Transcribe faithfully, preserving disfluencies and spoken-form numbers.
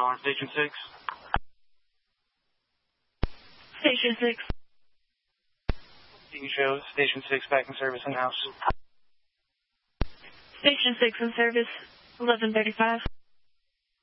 on Station six. Station six. T V shows, Station six back in service in house. Station six in service, eleven thirty-five.